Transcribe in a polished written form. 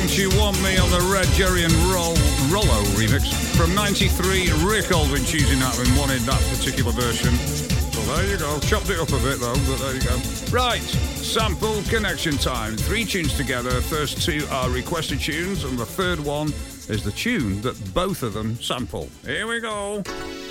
Don't You Want Me on the Red Jerry and Rollo remix. From 93, Rick Aldwin choosing that and wanted that particular version. So there you go. Chopped it up a bit though, but there you go. Right, sample connection time. 3 tunes together. First 2 are requested tunes, and the third one is the tune that both of them sample. Here we go.